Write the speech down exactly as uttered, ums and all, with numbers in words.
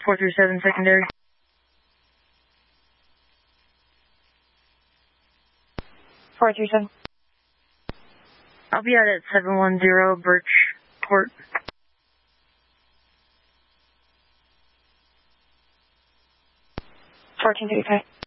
four three seven secondary. four three seven. I'll be out at seven one zero Birch Court. fourteen thirty-five.